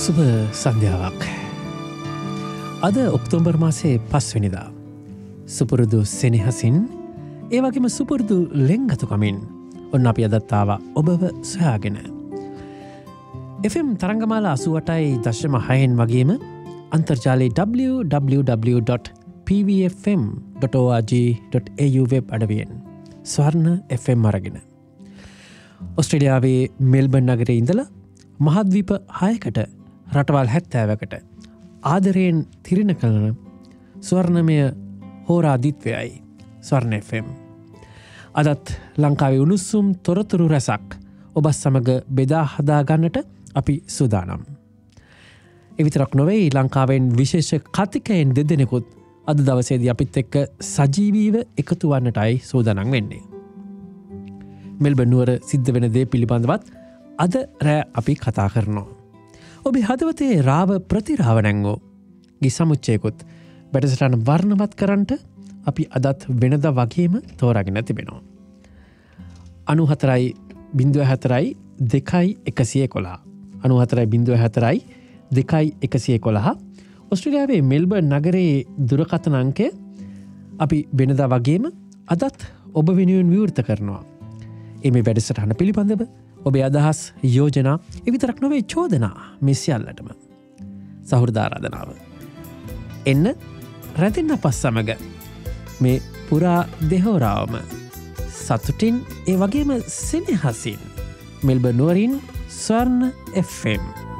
සුබ සන්ධ්‍යාවක්. අද ඔක්තෝබර් මාසේ 5 වෙනිදා. සුපුරුදු සෙනෙහසින් ඒ වගේම සුපුරුදු ලෙන්ගතුකමින් ඔන්න අපි අදත් ආවා ඔබව සොයාගෙන. FM තරංගමාලා 88.6 වගේම අන්තර්ජාලයේ www.pvfm.org.au වෙබ් අඩවියෙන් ස්වර්ණ FM අරගෙන. ඔස්ට්‍රේලියාවේ මෙල්බන් නගරයේ ඉඳලා මහද්වීප 6කට රටවල් 70කට ආදරයෙන් තිරින කළන ස්වර්ණමය හෝරාදිත්වයයි ස්වර්ණ FM. අදත් ලංකාවේ උණුසුම් තොරතුරු රැසක් ඔබ සමග බෙදා හදා ගන්නට අපි සූදානම්. එවිතරක් නොවේ ලංකාවෙන් විශේෂ කතිකයෙන් දෙදෙනෙකුත් අද දවසේදී අපිත් එක්ක සජීවීව එකතු වන්නටයි සූදානම් වෙන්නේ. මෙල්බන් නුවර සිද්ධ වෙන දේ පිළිබඳවත් අද රෑ අපි කතා කරනවා. ඔබේ හදවතේ රාව ප්‍රතිරාව නැංගෝ ගී සමුච්චයකුත් වැඩසටහන වර්ණවත් කරන්නට අපි අදත් වෙනද වගේම තෝරාගෙන තිබෙනවා. 94.04.2.111 94.04.2.111 ඔස්ට්‍රේලියාවේ මෙල්බර්න් නගරයේ දුරකථන අංකය අපි වෙනදා වගේම අදත් ඔබ වෙනුවෙන් විවෘත කරනවා. මේ වැඩසටහන පිළිබඳව ඔබේ අදහස් යෝජනා එවිතරක් නොවේ චෝදනා මේ සියල්ලටම සහෘදාරාධනාව. එන්න රැඳෙන්න පස් සමග මේ පුරා දෙහෝරාවම සතුටින් ඒ වගේම සෙනෙහසින් මෙල්බර්න් නුවරින් ස්වර්ණ FM.